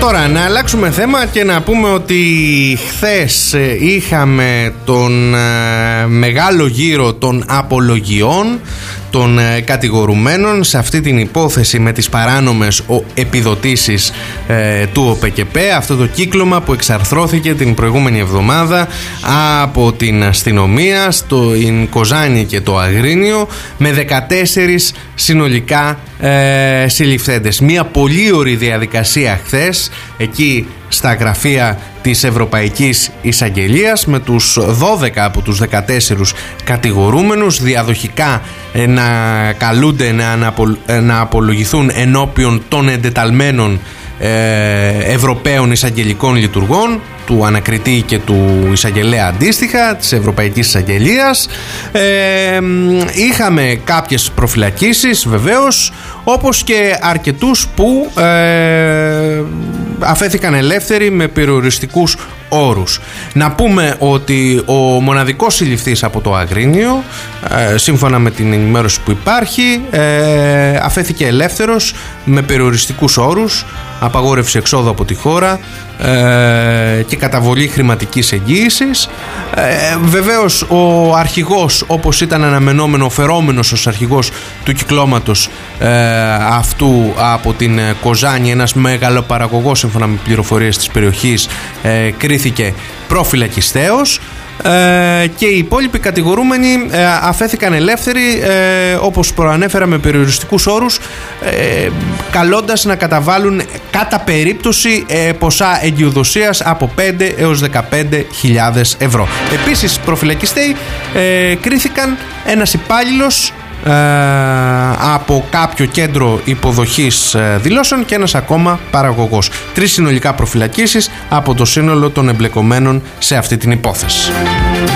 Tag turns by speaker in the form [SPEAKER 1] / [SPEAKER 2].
[SPEAKER 1] Τώρα να αλλάξουμε θέμα και να πούμε ότι χθες είχαμε τον μεγάλο γύρο των απολογιών των κατηγορουμένων σε αυτή την υπόθεση με τις παράνομες επιδοτήσεις του ΟΠΕΚΕΠ, αυτό το κύκλωμα που εξαρθρώθηκε την προηγούμενη εβδομάδα από την αστυνομία στην Κοζάνη και το Αγρίνιο με 14 συνολικά συλληφθέντες. Μια πολύ ωραία διαδικασία χθες εκεί στα γραφεία της Ευρωπαϊκής Εισαγγελίας με τους 12 από τους 14 κατηγορούμενους διαδοχικά να καλούνται να απολογηθούν ενώπιον των εντεταλμένων Ευρωπαίων εισαγγελικών λειτουργών, του ανακριτή και του εισαγγελέα αντίστοιχα της Ευρωπαϊκής Εισαγγελίας. Είχαμε κάποιες προφυλακίσεις βεβαίως, όπως και αρκετούς που αφέθηκαν ελεύθεροι με περιοριστικούς όρους. Να πούμε ότι ο μοναδικός συλληφθής από το Αγρίνιο, σύμφωνα με την ενημέρωση που υπάρχει, αφέθηκε ελεύθερος με περιοριστικούς όρους, απαγόρευση εξόδου από τη χώρα και καταβολή χρηματικής εγγύησης. Βεβαίως ο αρχηγός, όπως ήταν αναμενόμενο, φερόμενος ως αρχηγός του κυκλώματος αυτού από την Κοζάνη, ένας μεγαλοπαραγωγός σύμφωνα με πληροφορίες της περιοχής, κρίθηκε προφυλακιστέως. Και οι υπόλοιποι κατηγορούμενοι αφέθηκαν ελεύθεροι, όπως προανέφερα, με περιοριστικούς όρους, καλώντας να καταβάλουν κατά περίπτωση ποσά εγκυοδοσίας από 5 έως 15.000 ευρώ. Επίσης προφυλακιστέοι κρίθηκαν ένας υπάλληλος από κάποιο κέντρο υποδοχής δηλώσεων και ένας ακόμα παραγωγός. 3 συνολικά προφυλακίσεις από το σύνολο των εμπλεκομένων σε αυτή την υπόθεση.